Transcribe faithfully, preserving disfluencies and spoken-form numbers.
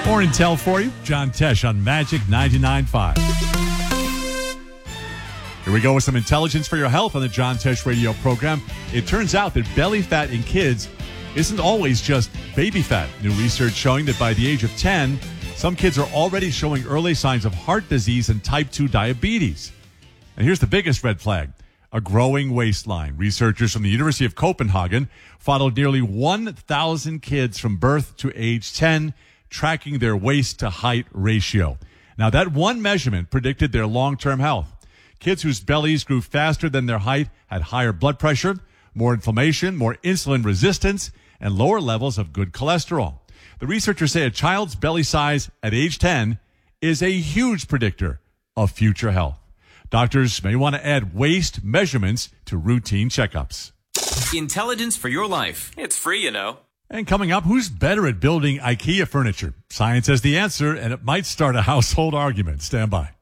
More intel for you. John Tesh on Magic ninety-nine point five. Here we go with some intelligence for your health on the John Tesh radio program. It turns out that belly fat in kids isn't always just baby fat. New research showing that by the age of ten, some kids are already showing early signs of heart disease and type two diabetes. And here's the biggest red flag: a growing waistline. Researchers from the University of Copenhagen followed nearly one thousand kids from birth to age ten, tracking their waist to height ratio. Now, that one measurement predicted their long-term health. Kids whose bellies grew faster than their height had higher blood pressure, more inflammation, more insulin resistance, and lower levels of good cholesterol. The researchers say a child's belly size at age ten is a huge predictor of future health. Doctors may want to add waist measurements to routine checkups. Intelligence for your life. It's free, you know. And coming up, who's better at building IKEA furniture? Science has the answer, and it might start a household argument. Stand by.